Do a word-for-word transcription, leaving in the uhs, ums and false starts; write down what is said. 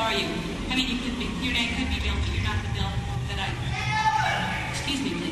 are you? I mean, you could be. Your name could be Bill, but you're not the Bill that I... Excuse me,